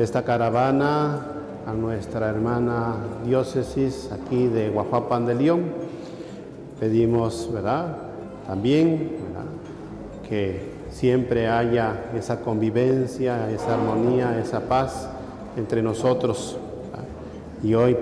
de esta caravana a nuestra hermana diócesis aquí de Guajuapan de León. Pedimos, ¿verdad?, también, ¿verdad?, que siempre haya esa convivencia, esa armonía, esa paz entre nosotros, ¿verdad? Y hoy